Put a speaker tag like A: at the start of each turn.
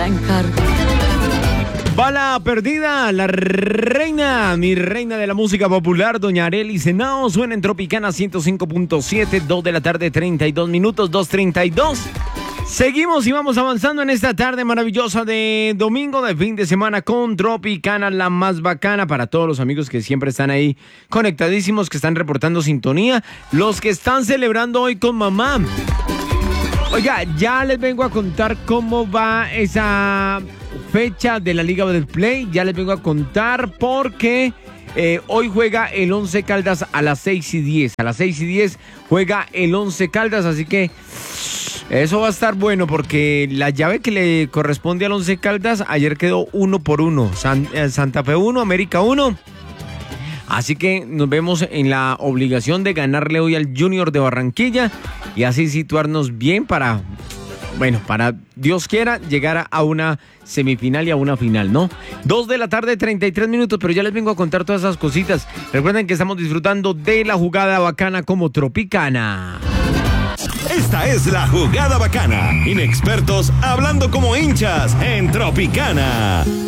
A: la encargo.
B: Bala perdida, la reina, mi reina de la música popular, doña Arely Senao, suena en Tropicana 105.7, 2 de la tarde, 32 minutos, 2:32. Seguimos y vamos avanzando en esta tarde maravillosa de domingo de fin de semana con Tropicana, la más bacana, para todos los amigos que siempre están ahí conectadísimos, que están reportando sintonía, los que están celebrando hoy con mamá. Oiga, ya les vengo a contar cómo va esa fecha de la Liga del Play, ya les vengo a contar porque hoy juega el Once Caldas a las 6:10. A las 6:10 juega el Once Caldas, así que eso va a estar bueno porque la llave que le corresponde al Once Caldas ayer quedó 1-1. Santa Fe 1, América 1. Así que nos vemos en la obligación de ganarle hoy al Junior de Barranquilla y así situarnos bien para Dios quiera, llegar a una semifinal y a una final, ¿no? 2 de la tarde, 33 minutos, pero ya les vengo a contar todas esas cositas. Recuerden que estamos disfrutando de la jugada bacana como Tropicana.
C: Esta es la jugada bacana. Inexpertos hablando como hinchas en Tropicana.